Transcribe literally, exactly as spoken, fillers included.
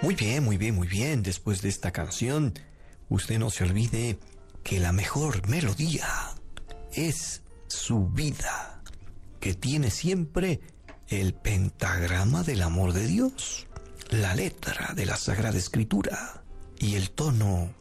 Muy bien, muy bien, muy bien. Después de esta canción, usted no se olvide que la mejor melodía es su vida, que tiene siempre el pentagrama del amor de Dios, la letra de la Sagrada Escritura y el tono